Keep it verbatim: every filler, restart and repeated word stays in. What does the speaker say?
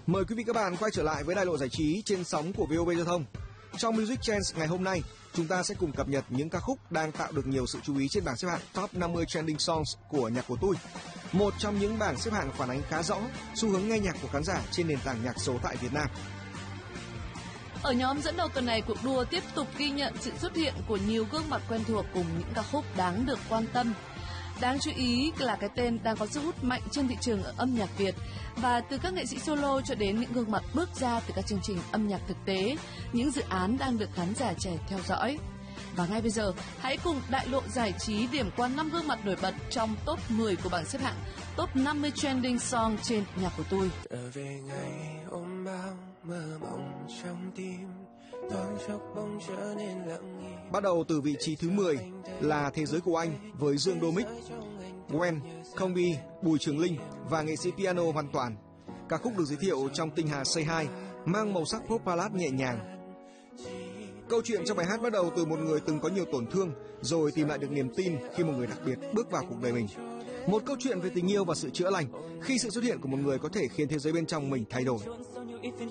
Mời quý vị các bạn quay trở lại với đài lộ giải trí trên sóng của vê o vê Giao thông. Trong Music Trends ngày hôm nay, chúng ta sẽ cùng cập nhật những ca khúc đang tạo được nhiều sự chú ý trên bảng xếp hạng Top năm mươi Trending Songs của nhạc của tôi. Một trong những bảng xếp hạng phản ánh khá rõ xu hướng nghe nhạc của khán giả trên nền tảng nhạc số tại Việt Nam. Ở nhóm dẫn đầu tuần này, cuộc đua tiếp tục ghi nhận sự xuất hiện của nhiều gương mặt quen thuộc cùng những ca khúc đáng được quan tâm. Đáng chú ý là cái tên đang có sức hút mạnh trên thị trường ở âm nhạc Việt, và từ các nghệ sĩ solo cho đến những gương mặt bước ra từ các chương trình âm nhạc thực tế, những dự án đang được khán giả trẻ theo dõi. Và ngay bây giờ, hãy cùng đại lộ giải trí điểm qua năm gương mặt nổi bật trong top mười của bảng xếp hạng Top năm mươi Trending Song trên nhạc của tôi. Trở về ngày ôm bao mơ mộng trong tim, thoáng chốc bỗng trở nên lặng im. Bắt đầu từ vị trí thứ mười là Thế giới của anh với Dương Đô Mích, Gwen, Không Bi, Bùi Trường Linh và nghệ sĩ piano Văn Toàn. Ca khúc được giới thiệu trong Tinh Hà Say Hi mang màu sắc pop ballad nhẹ nhàng. Câu chuyện trong bài hát bắt đầu từ một người từng có nhiều tổn thương rồi tìm lại được niềm tin khi một người đặc biệt bước vào cuộc đời mình. Một câu chuyện về tình yêu và sự chữa lành khi sự xuất hiện của một người có thể khiến thế giới bên trong mình thay đổi.